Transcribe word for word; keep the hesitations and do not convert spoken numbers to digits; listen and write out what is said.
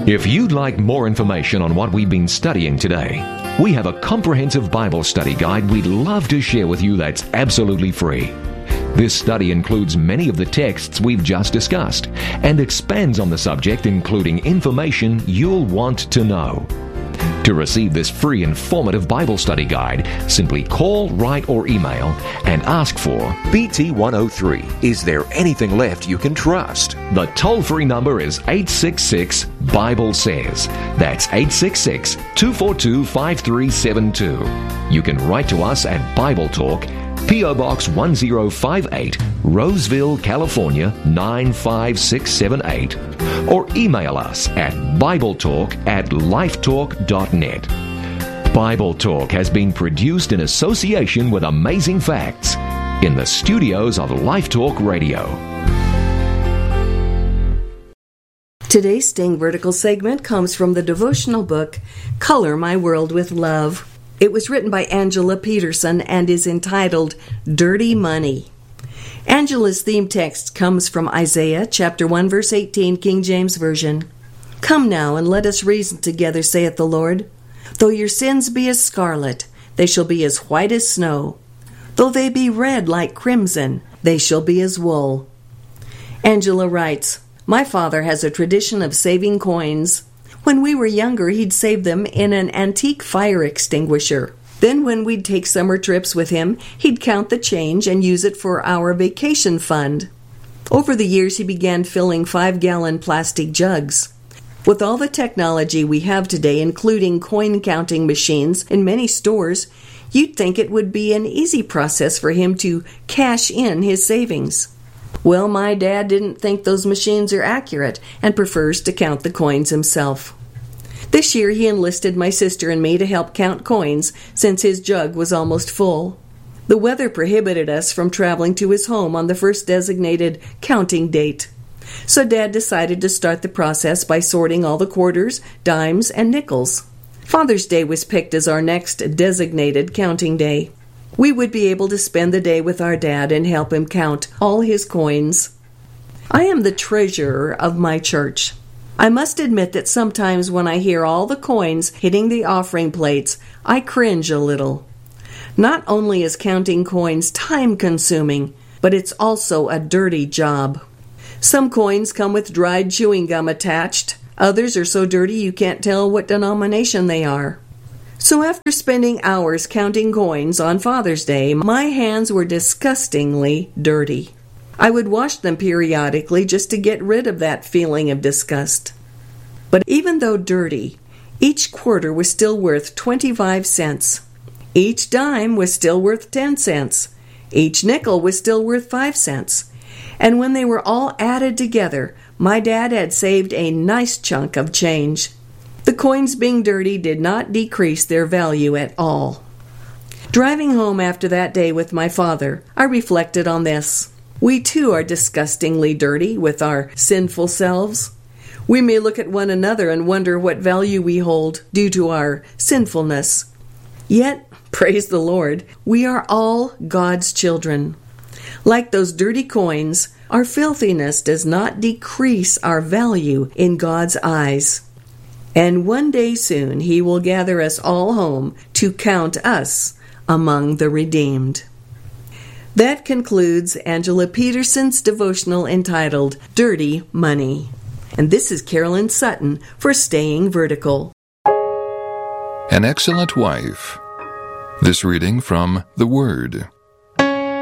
If you'd like more information on what we've been studying today, we have a comprehensive Bible study guide we'd love to share with you that's absolutely free. This study includes many of the texts we've just discussed and expands on the subject, including information you'll want to know. To receive this free informative Bible study guide, simply call, write, or email and ask for B T one oh three. Is there anything left you can trust? The toll-free number is eight six six, Bible Says. That's eight six six, two four two, five three seven two. You can write to us at Bible Talk, P O. Box one zero five eight, Roseville, California nine five six seven eight, or email us at BibleTalk at lifetalk dot net. Bible Talk has been produced in association with Amazing Facts in the studios of LifeTalk Radio. Today's Staying Vertical segment comes from the devotional book, Color My World with Love. It was written by Angela Peterson and is entitled Dirty Money. Angela's theme text comes from Isaiah chapter one, verse eighteen, King James Version. Come now and let us reason together, saith the Lord. Though your sins be as scarlet, they shall be as white as snow. Though they be red like crimson, they shall be as wool. Angela writes, My father has a tradition of saving coins. When we were younger, he'd save them in an antique fire extinguisher. Then when we'd take summer trips with him, he'd count the change and use it for our vacation fund. Over the years, he began filling five-gallon plastic jugs. With all the technology we have today, including coin-counting machines in many stores, you'd think it would be an easy process for him to cash in his savings. Well, my dad didn't think those machines are accurate and prefers to count the coins himself. This year he enlisted my sister and me to help count coins since his jug was almost full. The weather prohibited us from traveling to his home on the first designated counting date. So Dad decided to start the process by sorting all the quarters, dimes, and nickels. Father's Day was picked as our next designated counting day. We would be able to spend the day with our dad and help him count all his coins. I am the treasurer of my church. I must admit that sometimes when I hear all the coins hitting the offering plates, I cringe a little. Not only is counting coins time-consuming, but it's also a dirty job. Some coins come with dried chewing gum attached. Others are so dirty you can't tell what denomination they are. So after spending hours counting coins on Father's Day, my hands were disgustingly dirty. I would wash them periodically just to get rid of that feeling of disgust. But even though dirty, each quarter was still worth twenty-five cents. Each dime was still worth ten cents. Each nickel was still worth five cents. And when they were all added together, my dad had saved a nice chunk of change. The coins being dirty did not decrease their value at all. Driving home after that day with my father, I reflected on this. We too are disgustingly dirty with our sinful selves. We may look at one another and wonder what value we hold due to our sinfulness. Yet, praise the Lord, we are all God's children. Like those dirty coins, our filthiness does not decrease our value in God's eyes. And one day soon he will gather us all home to count us among the redeemed. That concludes Angela Peterson's devotional entitled Dirty Money. And this is Carolyn Sutton for Staying Vertical. An Excellent Wife. This reading from The Word.